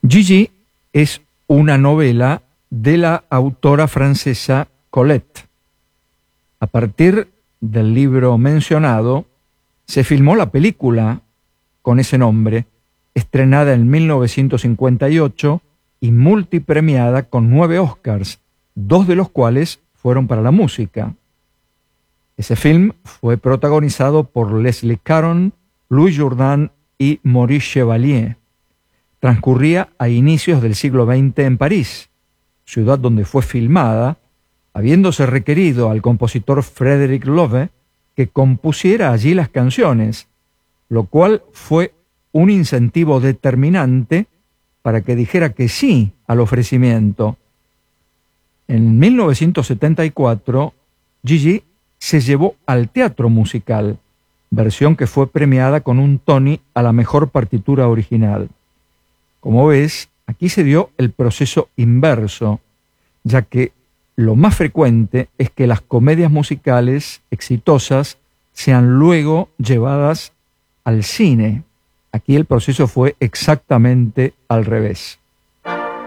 Gigi es una novela de la autora francesa Colette. A partir del libro mencionado, se filmó la película con ese nombre, estrenada en 1958 y multipremiada con 9 Oscars, 2 de los cuales fueron para la música. Ese film fue protagonizado por Leslie Caron, Louis Jourdan y Maurice Chevalier. Transcurría a inicios del siglo XX en París, ciudad donde fue filmada, habiéndose requerido al compositor Frédéric Loewe que compusiera allí las canciones, lo cual fue un incentivo determinante para que dijera que sí al ofrecimiento. En 1974, Gigi se llevó al teatro musical, versión que fue premiada con un Tony a la mejor partitura original. Como ves, aquí se dio el proceso inverso, ya que lo más frecuente es que las comedias musicales exitosas sean luego llevadas al cine. Aquí el proceso fue exactamente al revés.